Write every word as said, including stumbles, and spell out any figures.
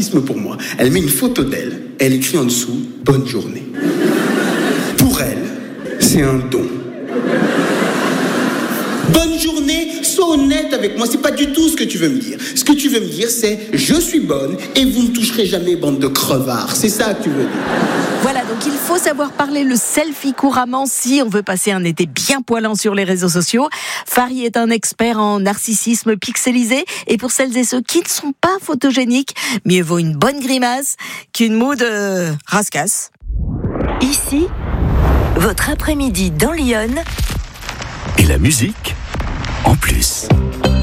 narcissisme pour moi. Elle met une photo d'elle, elle écrit en dessous « Bonne journée ». Pour elle, c'est un don. Bonne journée, sois honnête avec moi, c'est pas du tout ce que tu veux me dire. Ce que tu veux me dire, c'est « Je suis bonne et vous ne toucherez jamais, bande de crevards ». C'est ça que tu veux dire. Voilà, donc il faut savoir parler le selfie couramment si on veut passer un été bien poilant sur les réseaux sociaux. Fari est un expert en narcissisme pixelisé et pour celles et ceux qui ne sont pas photogéniques, mieux vaut une bonne grimace qu'une moue de rascasse. Ici, votre après-midi dans Lyon. Et la musique en plus.